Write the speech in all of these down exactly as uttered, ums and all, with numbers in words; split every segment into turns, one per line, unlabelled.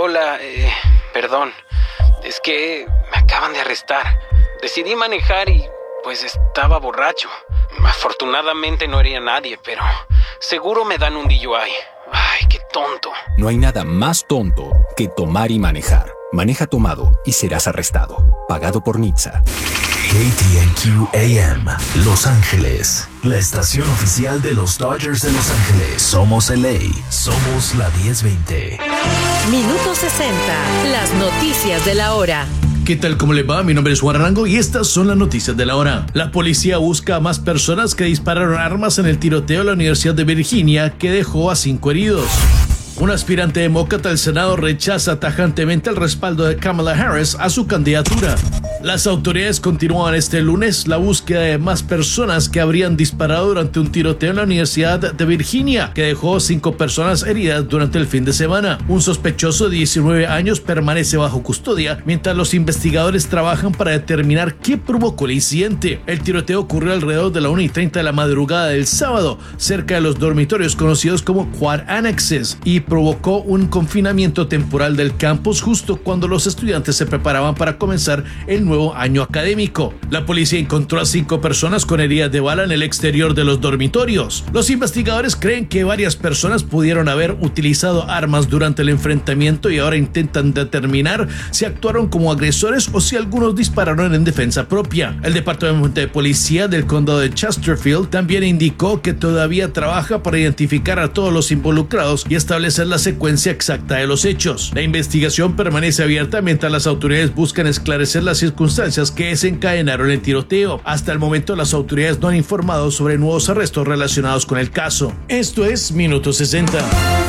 hola, eh, perdón. Es que me acaban de arrestar. Decidí manejar y pues estaba borracho. Afortunadamente no hería a nadie, pero seguro me dan un D U I. Ay, qué tonto.
No hay nada más tonto que tomar y manejar. Maneja tomado y serás arrestado. Pagado por N H T S A.
K T N Q A M, Los Ángeles, la estación oficial de los Dodgers de Los Ángeles. Somos L A, somos la diez veinte.
Minuto sesenta, las noticias de la hora.
¿Qué tal? ¿Cómo le va? Mi nombre es Juan Arango y estas son las noticias de la hora. La policía busca a más personas que dispararon armas en el tiroteo a la Universidad de Virginia que dejó a cinco heridos. Un aspirante demócrata al Senado rechaza tajantemente el respaldo de Kamala Harris a su candidatura. Las autoridades continúan este lunes la búsqueda de más personas que habrían disparado durante un tiroteo en la Universidad de Virginia, que dejó cinco personas heridas durante el fin de semana. Un sospechoso de diecinueve años permanece bajo custodia, mientras los investigadores trabajan para determinar qué provocó el incidente. El tiroteo ocurrió alrededor de la una y treinta de la madrugada del sábado, cerca de los dormitorios conocidos como Quad Annexes, y provocó un confinamiento temporal del campus justo cuando los estudiantes se preparaban para comenzar el nuevo año académico. La policía encontró a cinco personas con heridas de bala en el exterior de los dormitorios. Los investigadores creen que varias personas pudieron haber utilizado armas durante el enfrentamiento y ahora intentan determinar si actuaron como agresores o si algunos dispararon en defensa propia. El departamento de policía del condado de Chesterfield también indicó que todavía trabaja para identificar a todos los involucrados y establecer la secuencia exacta de los hechos. La investigación permanece abierta mientras las autoridades buscan esclarecer las circunstancias que desencadenaron el tiroteo. Hasta el momento, las autoridades no han informado sobre nuevos arrestos relacionados con el caso. Esto es Minuto sesenta.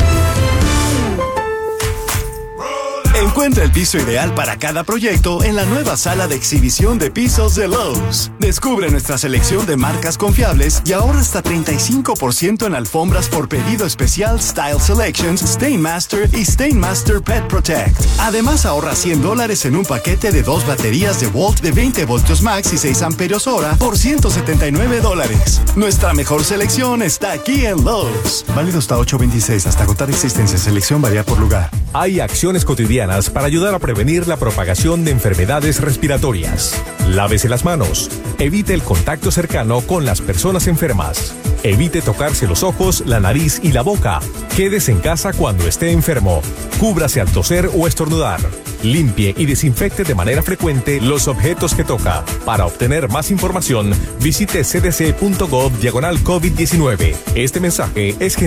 Encuentra el piso ideal para cada proyecto en la nueva sala de exhibición de pisos de Lowe's. Descubre nuestra selección de marcas confiables y ahorra hasta treinta y cinco por ciento en alfombras por pedido especial Style Selections, Stainmaster y Stainmaster Pet Protect. Además, ahorra cien dólares en un paquete de dos baterías de Volt de veinte voltios max y seis amperios hora por ciento setenta y nueve dólares. Nuestra mejor selección está aquí en Lowe's. Válido hasta ocho veintiséis, hasta agotar existencia. Selección varía por lugar.
Hay acciones cotidianas para ayudar a prevenir la propagación de enfermedades respiratorias. Lávese las manos. Evite el contacto cercano con las personas enfermas. Evite tocarse los ojos, la nariz y la boca. Quédese en casa cuando esté enfermo. Cúbrase al toser o estornudar. Limpie y desinfecte de manera frecuente los objetos que toca. Para obtener más información, visite c d c punto gov diagonal COVID diecinueve. Este mensaje es